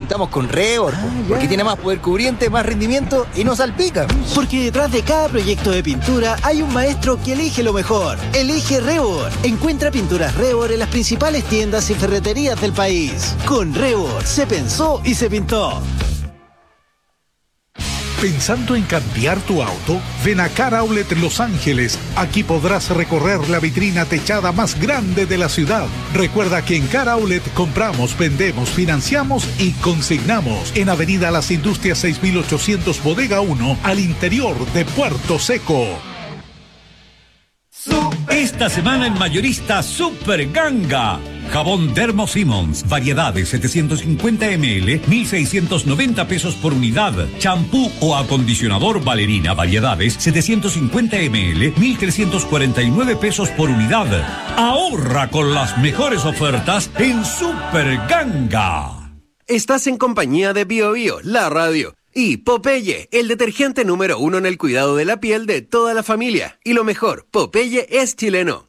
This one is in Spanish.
pintamos con Rebord, porque tiene más poder cubriente, más rendimiento y no salpica. Porque detrás de cada proyecto de pintura hay un maestro que elige lo mejor. Elige Rebord. Encuentra pinturas Rebord en las principales tiendas y ferreterías del país. Con Rebord se pensó y se pintó. ¿Pensando en cambiar tu auto? Ven a Car Outlet Los Ángeles. Aquí podrás recorrer la vitrina techada más grande de la ciudad. Recuerda que en Car Outlet compramos, vendemos, financiamos y consignamos. En Avenida Las Industrias 6800 Bodega 1, al interior de Puerto Seco. Esta semana en Mayorista Super Ganga. Jabón Dermo Simmons, variedades 750 ml, 1.690 pesos por unidad. Champú o acondicionador Valerina, variedades 750 ml, 1.349 pesos por unidad. Ahorra con las mejores ofertas en Super Ganga. Estás en compañía de Bio Bio, la radio. Y Popeye, el detergente número 1 en el cuidado de la piel de toda la familia. Y lo mejor, Popeye es chileno.